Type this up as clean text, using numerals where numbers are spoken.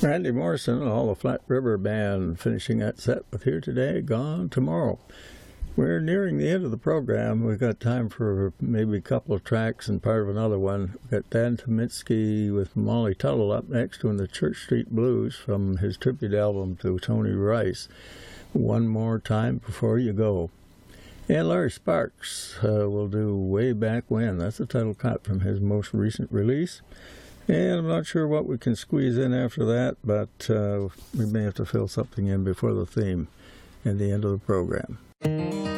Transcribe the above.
Randy Morrison and all the Flat River Band finishing that set with Here Today, Gone Tomorrow. We're nearing the end of the program. We've got time for maybe a couple of tracks and part of another one. We've got Dan Tominski with Molly Tuttle up next doing the Church Street Blues from his tribute album to Tony Rice. One More Time Before You Go. And Larry Sparks will do Way Back When. That's the title cut from his most recent release. And I'm not sure what we can squeeze in after that, but we may have to fill something in before the theme and the end of the program.